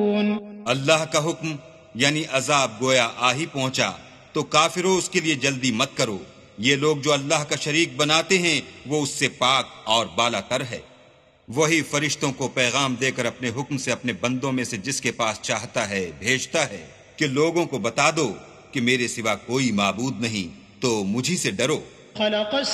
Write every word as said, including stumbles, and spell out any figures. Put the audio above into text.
अल्लाह का हुक्म यानी अजाब गोया आ ही पहुंचा तो काफिरों उसके लिए जल्दी मत करो। ये लोग जो अल्लाह का शरीक बनाते हैं वो उससे पाक और बालातर है। वही फरिश्तों को पैगाम देकर अपने हुक्म से अपने बंदों में से जिसके पास चाहता है भेजता है कि लोगों को बता दो कि मेरे सिवा कोई माबूद नहीं, तो मुझी से डरो।